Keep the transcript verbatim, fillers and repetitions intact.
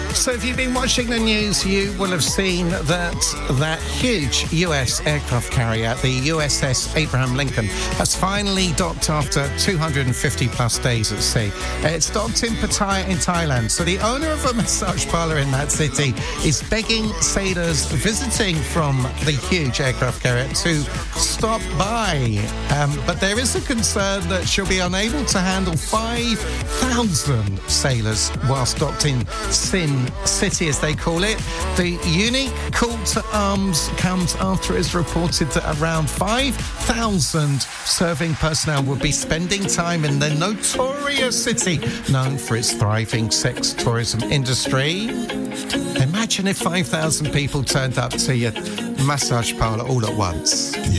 So if you've been watching the news, you will have seen that that huge U S aircraft carrier, the U S S Abraham Lincoln, has finally docked after two hundred fifty plus days at sea. It's docked in Pattaya in Thailand. So the owner of a massage parlour in that city is begging sailors visiting from the huge aircraft carrier to stop by. Um, but there is a concern that she'll be unable to handle five thousand sailors whilst docked in Sin City, as they call it. The unique call to arms comes after it's reported that around five thousand serving personnel will be spending time in the notorious city known for its thriving sex tourism industry. Imagine if five thousand people turned up to your massage parlour all at once. Yeah.